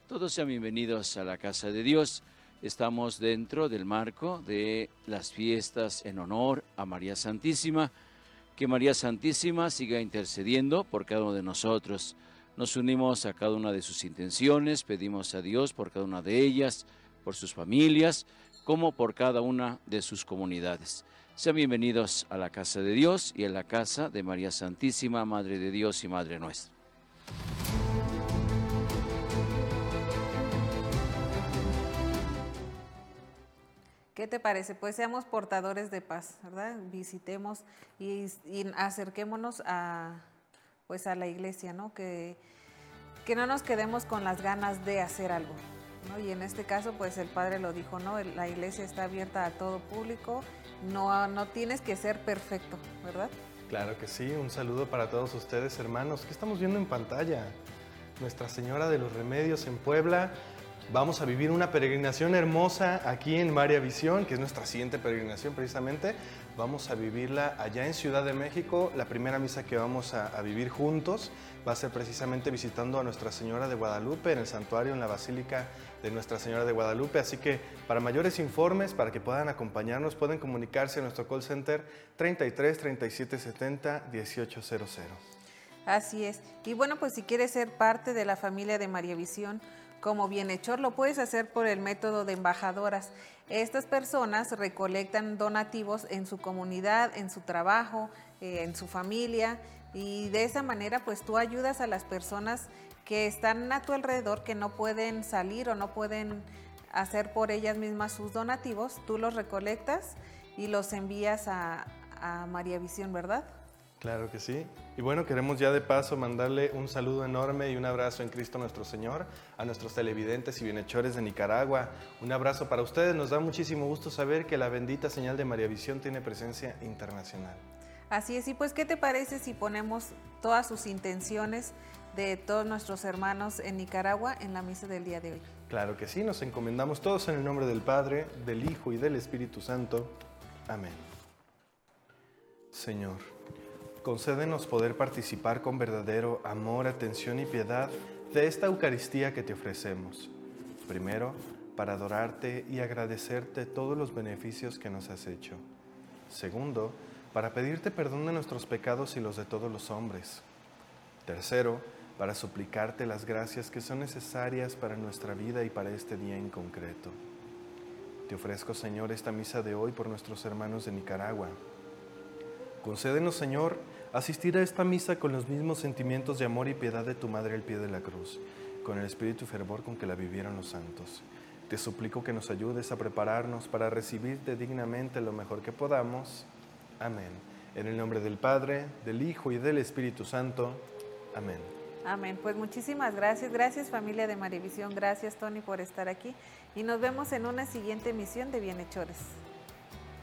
Todos sean bienvenidos a la casa de Dios. Estamos dentro del marco de las fiestas en honor a María Santísima. Que María Santísima siga intercediendo por cada uno de nosotros. Nos unimos a cada una de sus intenciones, pedimos a Dios por cada una de ellas, por sus familias, como por cada una de sus comunidades. Sean bienvenidos a la casa de Dios y a la casa de María Santísima, Madre de Dios y Madre nuestra. ¿Qué te parece? Pues seamos portadores de paz, ¿verdad? Visitemos y acerquémonos pues a la iglesia, ¿no? Que no nos quedemos con las ganas de hacer algo, ¿no? Y en este caso, pues el Padre lo dijo, ¿no? La iglesia está abierta a todo público, no tienes que ser perfecto, ¿verdad? Claro que sí, un saludo para todos ustedes, hermanos. ¿Qué estamos viendo en pantalla? Nuestra Señora de los Remedios en Puebla. Vamos a vivir una peregrinación hermosa aquí en María Visión, que es nuestra siguiente peregrinación precisamente. Vamos a vivirla allá en Ciudad de México. La primera misa que vamos a vivir juntos va a ser precisamente visitando a Nuestra Señora de Guadalupe en el santuario, en la Basílica de Nuestra Señora de Guadalupe. Así que para mayores informes, para que puedan acompañarnos, pueden comunicarse a nuestro call center 33 37 70 1800. Así es. Y bueno, pues si quieres ser parte de la familia de María Visión, como bienhechor, lo puedes hacer por el método de embajadoras. Estas personas recolectan donativos en su comunidad, en su trabajo, en su familia, y de esa manera pues tú ayudas a las personas que están a tu alrededor, que no pueden salir o no pueden hacer por ellas mismas sus donativos. Tú los recolectas y los envías a María Visión, ¿verdad? Claro que sí. Y bueno, queremos ya de paso mandarle un saludo enorme y un abrazo en Cristo nuestro Señor a nuestros televidentes y bienhechores de Nicaragua. Un abrazo para ustedes. Nos da muchísimo gusto saber que la bendita señal de María Visión tiene presencia internacional. Así es. Y pues, ¿qué te parece si ponemos todas sus intenciones de todos nuestros hermanos en Nicaragua en la misa del día de hoy? Claro que sí. Nos encomendamos todos en el nombre del Padre, del Hijo y del Espíritu Santo. Amén. Señor, concédenos poder participar con verdadero amor, atención y piedad de esta Eucaristía que te ofrecemos. Primero, para adorarte y agradecerte todos los beneficios que nos has hecho. Segundo, para pedirte perdón de nuestros pecados y los de todos los hombres. Tercero, para suplicarte las gracias que son necesarias para nuestra vida y para este día en concreto. Te ofrezco, Señor, esta misa de hoy por nuestros hermanos de Nicaragua. Concédenos, Señor, asistir a esta misa con los mismos sentimientos de amor y piedad de tu Madre al pie de la cruz, con el espíritu y fervor con que la vivieron los santos. Te suplico que nos ayudes a prepararnos para recibirte dignamente lo mejor que podamos. Amén. En el nombre del Padre, del Hijo y del Espíritu Santo. Amén. Amén. Pues muchísimas gracias. Gracias, familia de María Visión. Gracias, Tony, por estar aquí. Y nos vemos en una siguiente emisión de Bienhechores.